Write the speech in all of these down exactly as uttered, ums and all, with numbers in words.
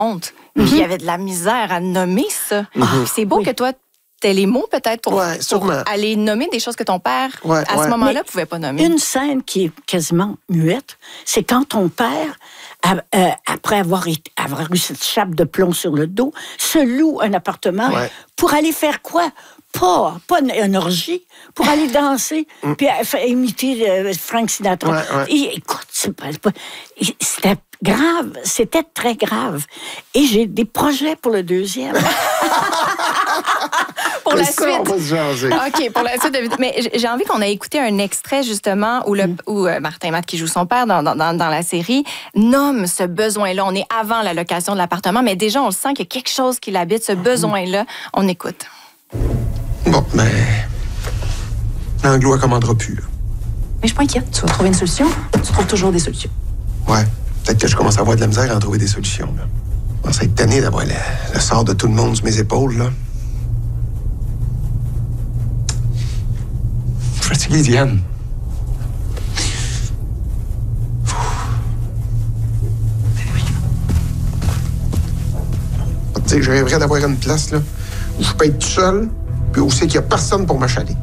honte. Mm-hmm. Puis il y avait de la misère à nommer ça. Mm-hmm. Puis c'est beau oui. que toi, t'aies les mots peut-être pour, ouais, pour aller nommer des choses que ton père, ouais, à ouais. ce moment-là, ne pouvait pas nommer. Une scène qui est quasiment muette, c'est quand ton père, euh, après avoir, été, avoir eu cette chape de plomb sur le dos, se loue un appartement ouais. pour aller faire quoi? Pas, pas une, une orgie, pour aller danser, mm. puis imiter euh, Frank Sinatra. Ouais, ouais. Et, écoute, c'est pas, pas, c'était grave, c'était très grave. Et j'ai des projets pour le deuxième. Pour la ça, suite. On va se jaser. OK, pour la suite. De... Mais j'ai envie qu'on ait écouté un extrait, justement, où, le, mm. où euh, Martin Matt, qui joue son père dans, dans, dans la série, nomme ce besoin-là. On est avant la location de l'appartement, mais déjà, on le sent qu'il y a quelque chose qui l'habite, ce besoin-là. On écoute. Bon, mais... Langlois commandera plus, là. Mais je suis pas inquiète. Tu vas trouver une solution. Tu trouves toujours des solutions. Ouais. Peut-être que je commence à avoir de la misère à en trouver des solutions, là. Je commence à être tanné d'avoir le, le sort de tout le monde sur mes épaules, là. Je suis fatigué, Diane. Tu sais, je rêverais d'avoir une place, là, où je peux être tout seul, puis où c'est qu'il n'y a personne pour m'achaler.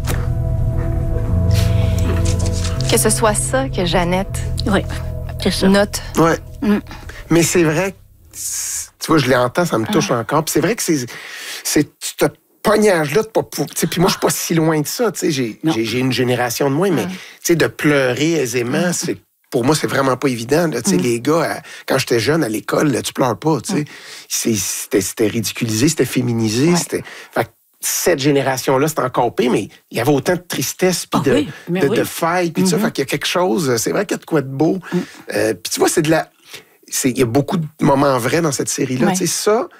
Que ce soit ça que Jeannette oui, c'est ça. note. Oui. Mm. Mais c'est vrai, tu vois, je l'entends, ça me touche mm. encore. Puis c'est vrai que c'est, c'est ce pognage-là, de pas pouvoir. Puis moi, je suis pas si loin de ça. J'ai, j'ai, j'ai une génération de moins, mm. mais de pleurer aisément, mm. c'est. Pour moi, c'est vraiment pas évident. Là, mm. Les gars, à, quand j'étais jeune à l'école, là, tu pleures pas. Mm. C'était, c'était ridiculisé, c'était féminisé. Ouais. C'était... Fait que cette génération-là, c'était encore pire, mais il y avait autant de tristesse, puis oh, de, oui, de, oui. de failles, puis mm-hmm. ça. Fait qu'il y a quelque chose, c'est vrai qu'il y a de quoi de beau. Mm. Euh, puis tu vois, c'est de la... Il y a beaucoup de moments vrais dans cette série-là. Ouais. Ça...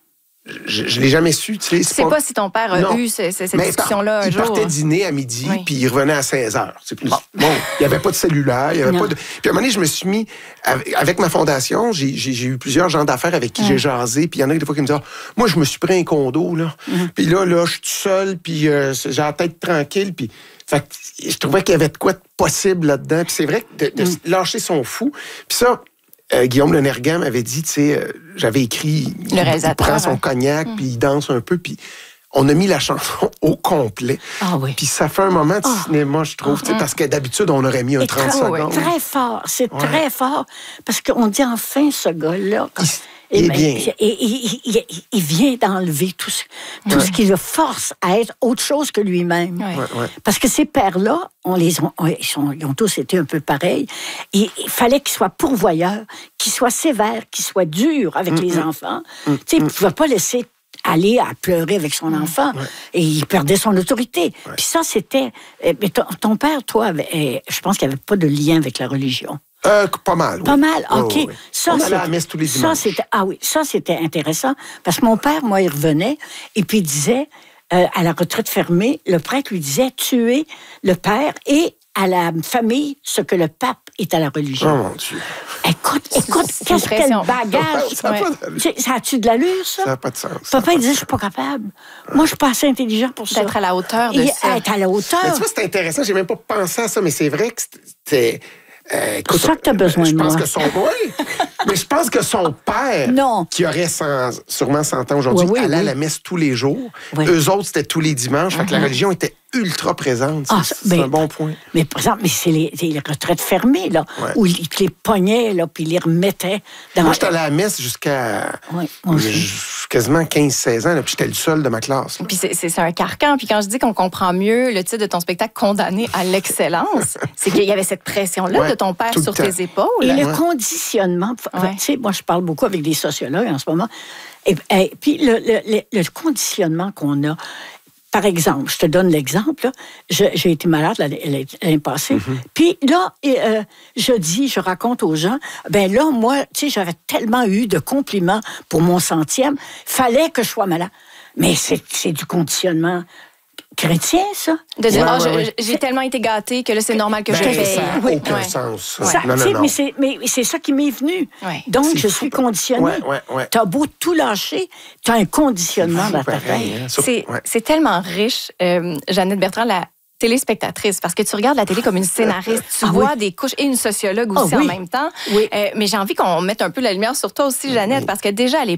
Je, je l'ai jamais su. Tu sais, sais pas... pas si ton père a non. eu ce, ce, cette discussion-là un il jour. Il partait dîner à midi, oui. puis il revenait à seize heures. Bon, bon, il n'y avait pas de cellulaire, il y avait pas de... Puis à un moment donné, je me suis mis... Avec, avec ma fondation, j'ai, j'ai, j'ai eu plusieurs gens d'affaires avec qui mm. j'ai jasé, puis il y en a des fois qui me disent « Moi, je me suis pris un condo, là. Mm. Puis là, là, je suis tout seul, puis euh, j'ai la tête tranquille, puis... » Fait que je trouvais qu'il y avait de quoi de possible là-dedans. Puis c'est vrai que de, de mm. lâcher son fou. Puis ça... Euh, Guillaume Le Nergan m'avait dit, tu sais, euh, j'avais écrit, le il, réalisateur, il prend son hein. cognac, puis il danse un peu, puis on a mis la chanson au complet. Ah oui. Puis ça fait un moment de oh. cinéma, je trouve, oh. parce que d'habitude, on aurait mis un trente très, secondes. Très fort, c'est ouais. très fort, parce qu'on dit enfin, ce gars-là... Il, il est bien. Et, et, et, il, il vient d'enlever tout, ce, tout ouais. ce qui le force à être autre chose que lui-même. Ouais. Ouais, ouais. Parce que ces pères-là, on les ont, ils, sont, ils ont tous été un peu pareils. Et il fallait qu'ils soient pourvoyeurs, qu'ils soient sévères, qu'ils soient durs avec mm-hmm. les enfants. Mm-hmm. Tu sais, il ne pouvait pas laisser aller à pleurer avec son enfant. Ouais. Et il perdait son autorité. Ouais. Puis ça, c'était... Mais ton, ton père, toi, avait, je pense qu'il n'y avait pas de lien avec la religion. Euh, pas mal. Oui. Pas mal, OK. Oh, oui. Ça, on allait à la messe tous les dimanches. Ça, c'était, ah oui, ça, c'était intéressant. Parce que mon père, moi, il revenait et puis il disait, euh, à la retraite fermée, le prêtre lui disait, tuer le père et à la famille ce que le pape est à la religion. Oh mon Dieu. Écoute, écoute, qu'est-ce quel bagage. Ça ouais. a, ça a-tu de l'allure, ça? Ça n'a pas de sens. Papa, il disait, je suis pas capable. Moi, je suis pas assez intelligent pour ça. D'être à la hauteur de et, ça. Être à la hauteur. Mais tu vois, c'est intéressant. J'ai même pas pensé à ça, mais c'est vrai que c'était... Euh, écoute, c'est ça que tu as besoin je de pense moi. Que son, oui, mais je pense que son père, non. qui aurait cent, sûrement cent ans aujourd'hui, oui, oui, allait oui. à la messe tous les jours. Oui. Eux autres, c'était tous les dimanches. Uh-huh. Fait que la religion était ultra présente. Ah, c'est mais, un bon point. Mais par exemple, mais c'est les, les retraites fermées, là, ouais. où ils les pognaient, là, puis ils les remettaient dans... Moi, j'étais allé à la messe jusqu'à oui, quasiment quinze seize ans, là, puis j'étais le seul de ma classe. Là. Puis c'est, c'est, c'est un carcan. Puis quand je dis qu'on comprend mieux le titre de ton spectacle, Condamné à l'excellence, c'est qu'il y avait cette pression-là ouais, de ton père sur tes épaules. Et ouais. le conditionnement... Ouais. Tu sais, moi, je parle beaucoup avec des sociologues en ce moment. Et, et puis le, le, le, le conditionnement qu'on a... Par exemple, je te donne l'exemple, là, je, j'ai été malade l'année, l'année passée, mm-hmm. puis là, et, euh, je dis, je raconte aux gens, ben là, moi, tu sais, j'avais tellement eu de compliments pour mon centième, fallait que je sois malade. Mais c'est, c'est du conditionnement chrétien, ça. De dire, ouais, oh, ouais, je, j'ai c'est... tellement été gâtée que là, c'est normal que ben, je paye. Ça n'a oui. aucun ouais. sens. Ça. Ça, non, non, non. Mais, c'est, mais c'est ça qui m'est venu. Ouais. Donc, c'est je fou. suis conditionnée. Ouais, ouais, ouais. Tu as beau tout lâcher, tu as un conditionnement dans ta tête. Hein. C'est, ouais. c'est tellement riche. Euh, Jeannette Bertrand, la, téléspectatrice, parce que tu regardes la télé comme une scénariste, tu ah, vois oui. des couches et une sociologue aussi ah, oui. en même temps. Oui. Euh, mais j'ai envie qu'on mette un peu la lumière sur toi aussi, Jeannette, oui. parce que déjà à l'époque,